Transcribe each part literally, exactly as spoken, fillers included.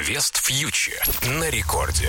Инвест Фьючер на рекорде.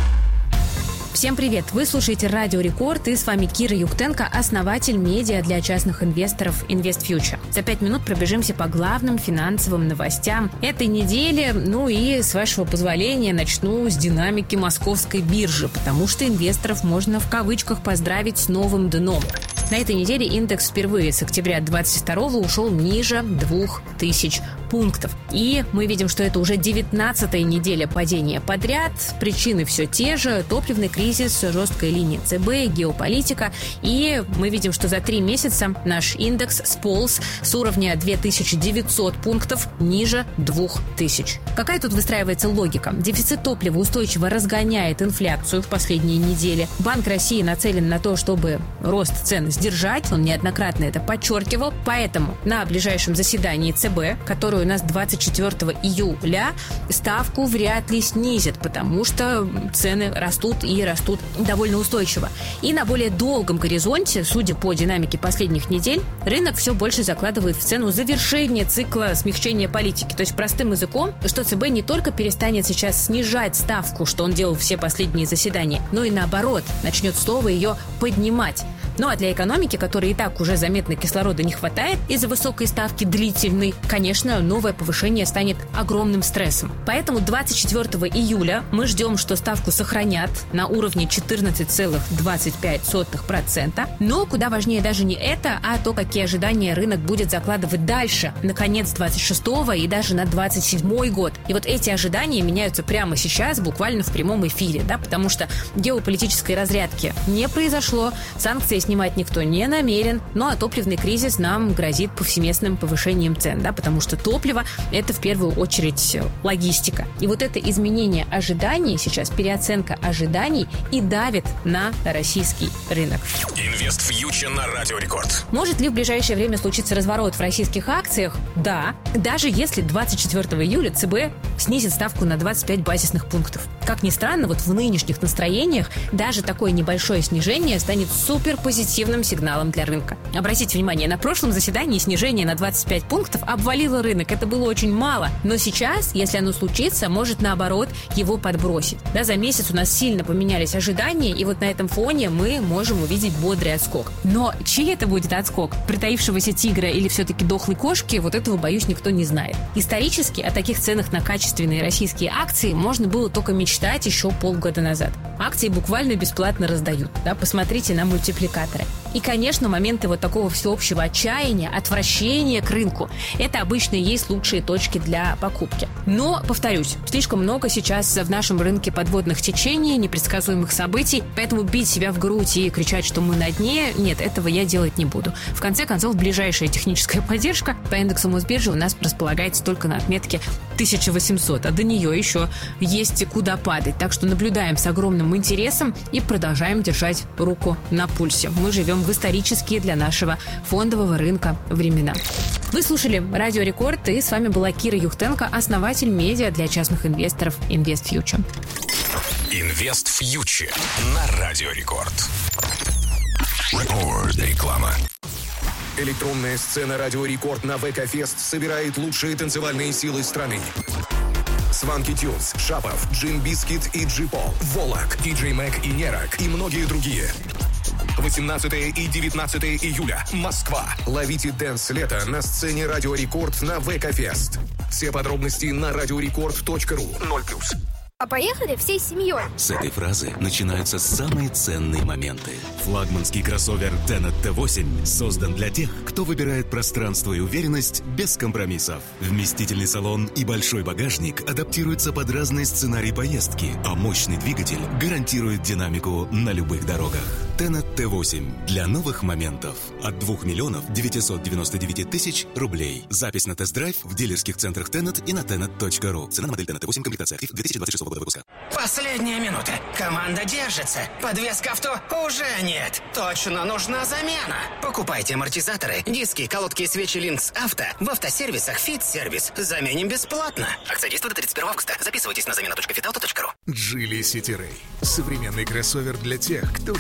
Всем привет! Вы слушаете Радио Рекорд, и с вами Кира Юхтенко, основатель медиа для частных инвесторов Инвест Фьючер. За пять минут пробежимся по главным финансовым новостям этой недели. Ну и, с вашего позволения, начну с динамики московской биржи, потому что инвесторов можно в кавычках поздравить с новым дном. На этой неделе индекс впервые с октября двадцать второго ушел ниже двух тысяч пунктов. И мы видим, что это уже девятнадцатая неделя падения подряд. Причины все те же: топливный кризис, жесткая линия ЦБ, геополитика. И мы видим, что за три месяца наш индекс сполз с уровня две тысячи девятьсот пунктов ниже двух тысяч. Какая тут выстраивается логика? Дефицит топлива устойчиво разгоняет инфляцию в последние недели. Банк России нацелен на то, чтобы рост цен сдержать. Он неоднократно это подчеркивал. Поэтому на ближайшем заседании ЦБ, которое у нас двадцать четвёртого июля, ставку вряд ли снизят, потому что цены растут и растут довольно устойчиво. И на более долгом горизонте, судя по динамике последних недель, рынок все больше закладывает в цену завершение цикла смягчения политики. То есть, простым языком, что ЦБ не только перестанет сейчас снижать ставку, что он делал все последние заседания, но и наоборот, начнет снова ее поднимать. Ну а для экономики, которой и так уже заметно кислорода не хватает из-за высокой ставки длительной, конечно, новое повышение станет огромным стрессом. Поэтому двадцать четвёртого июля мы ждем, что ставку сохранят на уровне четырнадцать целых двадцать пять сотых процента. Но куда важнее даже не это, а то, какие ожидания рынок будет закладывать дальше, на конец двадцать шестого и даже на двадцать седьмой год. И вот эти ожидания меняются прямо сейчас, буквально в прямом эфире, да, потому что геополитической разрядки не произошло, санкции снимать никто не намерен, ну а топливный кризис нам грозит повсеместным повышением цен, да, потому что топливо – это в первую очередь логистика. И вот это изменение ожиданий сейчас, переоценка ожиданий и давит на российский рынок. Инвест Фьючер на Радио Рекорд. Может ли в ближайшее время случиться разворот в российских акциях? Да, даже если двадцать четвёртого июля ЦБ снизит ставку на двадцать пять базисных пунктов. Как ни странно, вот в нынешних настроениях даже такое небольшое снижение станет супер позитивным сигналом для рынка. Обратите внимание, на прошлом заседании снижение на двадцать пять пунктов обвалило рынок. Это было очень мало. Но сейчас, если оно случится, может наоборот его подбросить. Да, за месяц у нас сильно поменялись ожидания, и вот на этом фоне мы можем увидеть бодрый отскок. Но чей это будет отскок? Притаившегося тигра или все-таки дохлой кошки? Вот этого, боюсь, никто не знает. Исторически о таких ценах на качественные российские акции можно было только мечтать еще полгода назад. Акции буквально бесплатно раздают. Да, посмотрите на мультипликаторы. И, конечно, моменты вот такого всеобщего отчаяния, отвращения к рынку – это обычно и есть лучшие точки для покупки. Но, повторюсь, слишком много сейчас в нашем рынке подводных течений, непредсказуемых событий, поэтому бить себя в грудь и кричать, что мы на дне – нет, этого я делать не буду. В конце концов, ближайшая техническая поддержка по индексу Мосбиржи у нас располагается только на отметке тысяча восемьсот, а до нее еще есть куда падать. Так что наблюдаем с огромным интересом и продолжаем держать руку на пульсе. Мы живем в исторические для нашего фондового рынка времена. Вы слушали Радио Рекорд, и с вами была Кира Юхтенко, основатель медиа для частных инвесторов Инвест Фьючер. Инвест Фьючер на Радио Рекорд. Рекорд. Реклама. Электронная сцена Радио Рекорд на ВК-фест собирает лучшие танцевальные силы страны. Сванки Тюнс, Шапов, Джин Бискит и Джипол, Волок, Диджей Мэг и Нерак и многие другие. восемнадцатого и девятнадцатого июля. Москва. Ловите дэнс-лето на сцене Радио Рекорд на ВК-фест. Все подробности на радиорекорд точка ру. ноль плюс. А поехали всей семьей. С этой фразы начинаются самые ценные моменты. Флагманский кроссовер Tenet ти восемь создан для тех, кто выбирает пространство и уверенность без компромиссов. Вместительный салон и большой багажник адаптируются под разные сценарии поездки, а мощный двигатель гарантирует динамику на любых дорогах. Tenet ти восемь для новых моментов от двух миллионов девятьсот девяносто девять тысяч рублей. Запись на тест-драйв в дилерских центрах Tenet и на tenet точка ру. Цена на модель Tenet ти восемь, комплектация актив две тысячи двадцать шестого года выпуска. Последняя минута. Команда держится. Подвеска авто уже нет. Точно нужна замена. Покупайте амортизаторы, диски, колодки и свечи Линкс Авто в автосервисах Фит-сервис. Заменим бесплатно. Акция действует до тридцать первого августа. Записывайтесь на замена точка фитауто точка ру. Джили Сити Рэй. Современный кроссовер для тех, кто живет активно.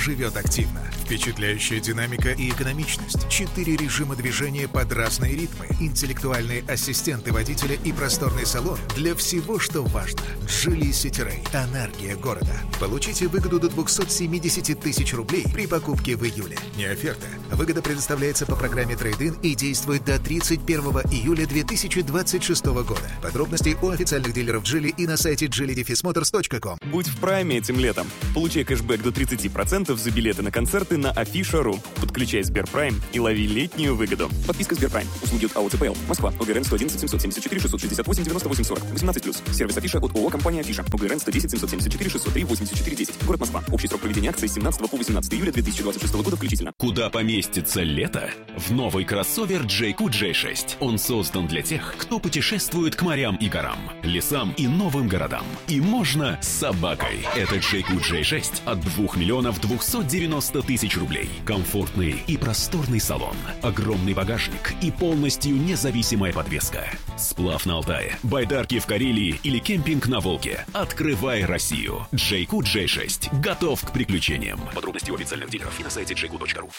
активно. Впечатляющая динамика и экономичность. Четыре режима движения под разные ритмы. Интеллектуальные ассистенты водителя и просторный салон для всего, что важно. Geely City Ray. Энергия города. Получите выгоду до двести семьдесят тысяч рублей при покупке в июле. Не оферта. Выгода предоставляется по программе трейд-ин и действует до тридцать первого июля две тысячи двадцать шестого года. Подробности у официальных дилеров Geely и на сайте джили моторс точка ком. Будь в прайме этим летом. Получай кэшбэк до тридцать процентов за билеты на концерты на афиша точка ру. Подключай Сберпрайм и лови летнюю выгоду. Подписка Сберпрайм. Услуги от АО ЦПЛ. Москва. ОГРН сто одиннадцать семьсот семьдесят четыре шестьсот шестьдесят восемь девяносто восемь сорок. восемнадцать плюс. Сервис Афиша от ООО «Компания Афиша». ОГРН сто десять семьсот семьдесят четыре шестьсот три восемьдесят четыре десять. Город Москва. Общий срок проведения акции с семнадцатого по восемнадцатое июля две тысячи двадцать шестого года включительно. Куда поместится лето? В новый кроссовер джей кью джей шесть. Он создан для тех, кто путешествует к морям и горам, лесам и новым городам. И можно с собакой. Это джей кью джей шесть от двух миллионов двухсот девяноста тысяч рублей. Комфортный и просторный салон, огромный багажник и полностью независимая подвеска. Сплав на Алтае, байдарки в Карелии или кемпинг на Волге. Открывай Россию. джей кью джей шесть. Готов к приключениям. Подробности у официальных дилеров и на сайте джей кью точка ру.